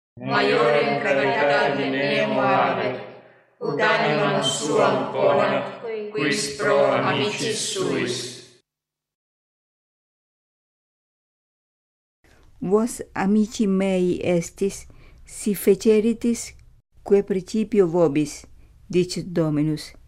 maiorem caritatem nemo habet, ut animam suam ponat, quis pro amicis suis. Vos, amici mei estis, si feceritis, quae principio vobis, dicit Dominus,